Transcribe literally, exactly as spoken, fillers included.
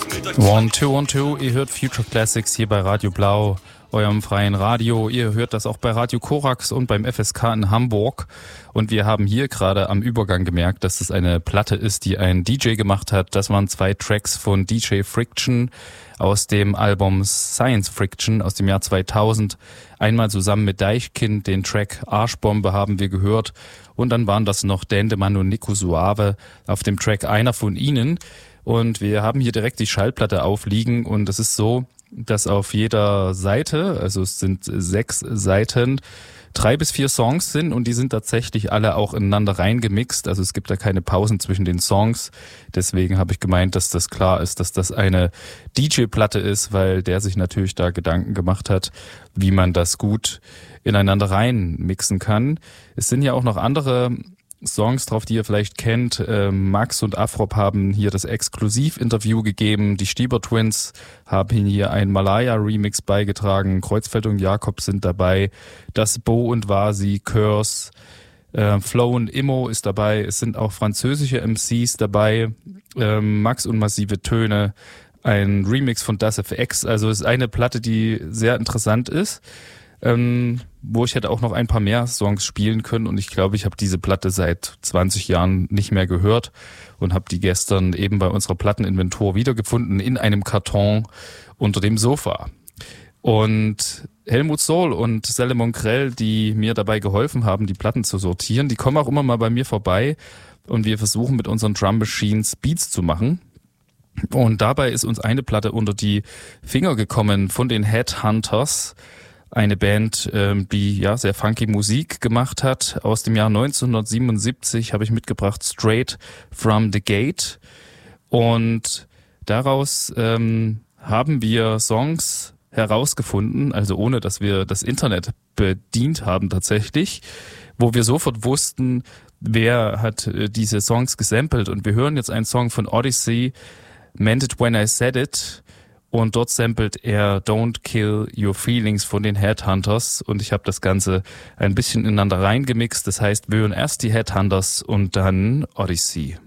One, two, one, two, ihr hört Future Classics hier bei Radio Blau, eurem freien Radio. Ihr hört das auch bei Radio Korax und beim F S K in Hamburg. Und wir haben hier gerade am Übergang gemerkt, dass es eine Platte ist, die ein D J gemacht hat. Das waren zwei Tracks von D J Friction aus dem Album Science Friction aus dem Jahr zweitausend. Einmal zusammen mit Deichkind, den Track Arschbombe haben wir gehört. Und dann waren das noch Dendemann und Nico Suave auf dem Track Einer von ihnen. Und wir haben hier direkt die Schallplatte aufliegen und es ist so, dass auf jeder Seite, also es sind sechs Seiten, drei bis vier Songs sind und die sind tatsächlich alle auch ineinander reingemixt. Also es gibt da keine Pausen zwischen den Songs. Deswegen habe ich gemeint, dass das klar ist, dass das eine D J-Platte ist, weil der sich natürlich da Gedanken gemacht hat, wie man das gut ineinander reinmixen kann. Es sind ja auch noch andere Songs drauf, die ihr vielleicht kennt. Ähm, Max und Afrop haben hier das Exklusiv-Interview gegeben. Die Stieber Twins haben hier ein Malaya-Remix beigetragen. Kreuzfeld und Jakob sind dabei. Das Bo und Vasi, Curse, äh, Flow und Immo ist dabei. Es sind auch französische M Cs dabei. Ähm, Max und Massive Töne. Ein Remix von Das F X. Also es ist eine Platte, die sehr interessant ist. Ähm, wo ich hätte auch noch ein paar mehr Songs spielen können und ich glaube, ich habe diese Platte seit zwanzig Jahren nicht mehr gehört und habe die gestern eben bei unserer Platteninventur wiedergefunden in einem Karton unter dem Sofa. Und Helmut Sohl und Selemon Krell, die mir dabei geholfen haben, die Platten zu sortieren, die kommen auch immer mal bei mir vorbei und wir versuchen mit unseren Drum Machines Beats zu machen. Und dabei ist uns eine Platte unter die Finger gekommen von den Headhunters. Eine Band, die ja sehr funky Musik gemacht hat. Aus dem Jahr neunzehnhundertsiebenundsiebzig habe ich mitgebracht Straight from the Gate. Und daraus ähm, haben wir Songs herausgefunden, also ohne, dass wir das Internet bedient haben tatsächlich, wo wir sofort wussten, wer hat diese Songs gesampelt. Und wir hören jetzt einen Song von Odyssey, Meant It When I Said It. Und dort samplet er Don't Kill Your Feelings von den Headhunters. Und ich habe das Ganze ein bisschen ineinander reingemixt. Das heißt, wir hören erst die Headhunters und dann Odyssey.